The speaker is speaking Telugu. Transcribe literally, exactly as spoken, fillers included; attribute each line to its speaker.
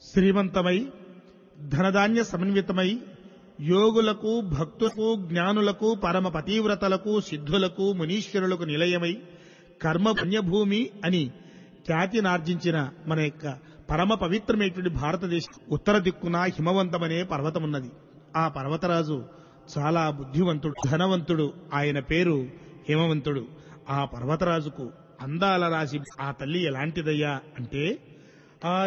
Speaker 1: శ్రీమంతమై ధనధాన్య సమన్వితమై యోగులకు భక్తులకు జ్ఞానులకు పరమ పతివ్రతలకు సిద్ధులకు మునీశ్వరులకు నిలయమై కర్మ పుణ్యభూమి అని ఖ్యాతినార్జించిన మన యొక్క పరమ పవిత్రమైనటువంటి భారతదేశం ఉత్తర దిక్కున హిమవంతమనే పర్వతమున్నది. ఆ పర్వతరాజు చాలా బుద్ధివంతుడు, ధనవంతుడు. ఆయన పేరు హిమవంతుడు. ఆ పర్వతరాజుకు అందాల రాశి ఆ తల్లి ఎలాంటిదయ్యా అంటే, ఆ